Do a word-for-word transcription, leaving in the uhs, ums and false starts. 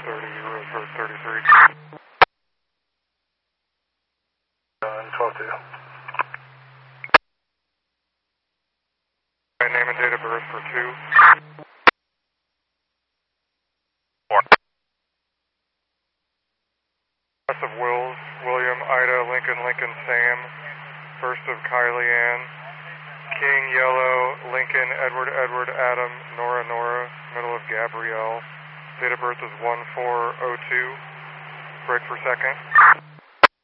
thirty, Roseburg thirty-three. Uh, twelve two. My name and date of birth for two. Four. Last of Wills, William, Ida, Lincoln, Lincoln, Sam. First of Kylie Ann. King, Yellow, Lincoln, Edward, Edward, Adam, Nora, Nora. Middle of Gabrielle. Date of birth is one four oh two. Break for second.